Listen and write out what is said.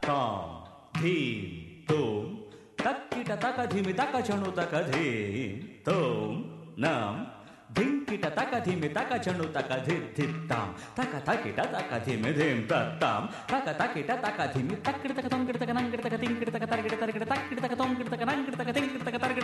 తాం ధీం తోం తక్కిట తక ధిమి తక చణు తక ధీం తోం నాం ధింకిట తక ధిమి తక చణు తక ధిత్తాం తక తకిట తక ధిమి ధిం తత్తాం తక తకిట తక ధిమి తక్కిట తక తొంకిట తక నంకిట తక తింకిట తక తరకిట తరకిట తక్కిట తక తొంకిట తక నంకిట తక తింకిట తక తరకిట